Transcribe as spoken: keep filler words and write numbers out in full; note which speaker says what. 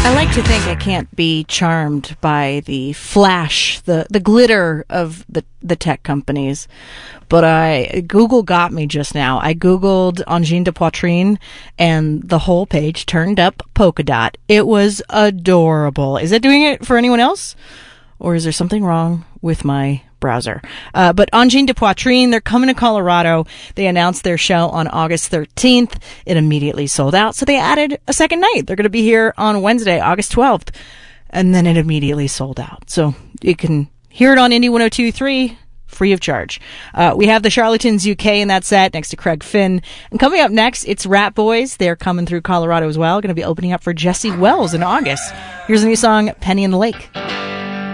Speaker 1: I like to think I can't be charmed by the flash, the, the glitter of the, the tech companies. But I Google got me just now. I Googled Angine de Poitrine, and the whole page turned up polka dot. It was adorable. Is it doing it for anyone else? Or is there something wrong with my browser? Uh, but Angine de Poitrine, they're coming to Colorado. They announced their show on August thirteenth. It immediately sold out, so they added a second night. They're going to be here on Wednesday, August twelfth. And then it immediately sold out. So you can hear it on Indie one oh two point three, free of charge. Uh, we have the Charlatans U K in that set next to Craig Finn. And coming up next, it's Rat Boys. They're coming through Colorado as well. Going to be opening up for Jesse Wells in August. Here's a new song, Penny in the Lake.